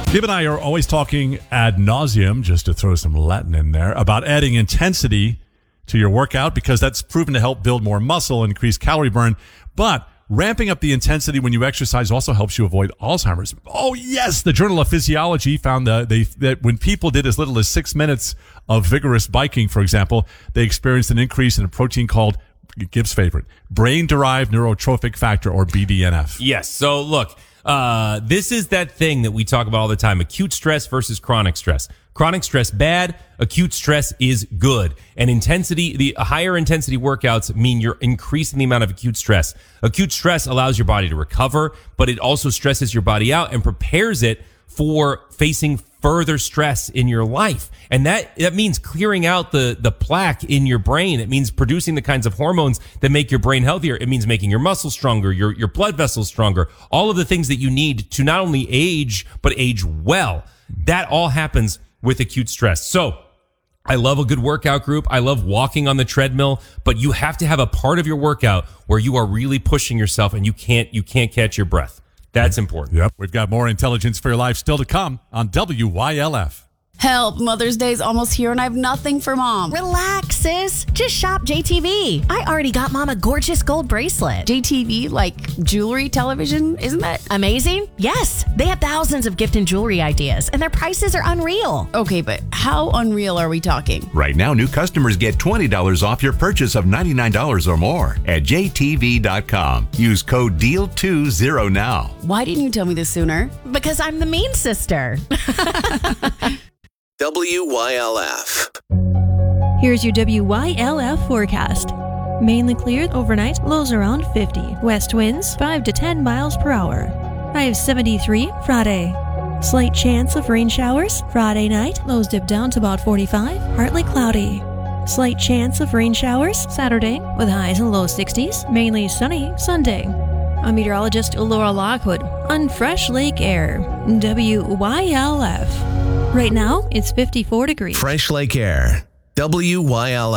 Gib and I are always talking ad nauseum, just to throw some Latin in there, about adding intensity to your workout because that's proven to help build more muscle and increase calorie burn. But ramping up the intensity when you exercise also helps you avoid Alzheimer's. Oh, yes. The Journal of Physiology found that when people did as little as 6 minutes of vigorous biking, for example, they experienced an increase in a protein called, Gib's favorite, brain-derived neurotrophic factor, or BDNF. Yes. So look, this is that thing that we talk about all the time, acute stress versus chronic stress. Chronic stress, bad. Acute stress is good. And the higher intensity workouts mean you're increasing the amount of acute stress. Acute stress allows your body to recover, but it also stresses your body out and prepares it for facing further stress in your life. And that means clearing out the plaque in your brain. It means producing the kinds of hormones that make your brain healthier. It means making your muscles stronger, your blood vessels stronger, all of the things that you need to not only age, but age well. That all happens with acute stress. So I love a good workout group. I love walking on the treadmill, but you have to have a part of your workout where you are really pushing yourself and you can't catch your breath. That's important. Yep. We've got more intelligence for your life still to come on WYLF. Help, Mother's Day's almost here and I have nothing for Mom. Relax, sis. Just shop JTV. I already got Mom a gorgeous gold bracelet. JTV, like jewelry, television, isn't that amazing? Yes. They have thousands of gift and jewelry ideas, and their prices are unreal. Okay, but how unreal are we talking? Right now, new customers get $20 off your purchase of $99 or more at JTV.com. Use code DEAL20 now. Why didn't you tell me this sooner? Because I'm the mean sister. WYLF. Here's your WYLF forecast. Mainly clear overnight, lows around 50. West winds 5 to 10 miles per hour. High of 73 Friday. Slight chance of rain showers Friday night, lows dip down to about 45, partly cloudy. Slight chance of rain showers Saturday with highs in low 60s, mainly sunny Sunday. I'm meteorologist Laura Lockwood on Fresh Lake Air, WYLF. Right now, it's 54 degrees. Fresh Lake Air, WYLF.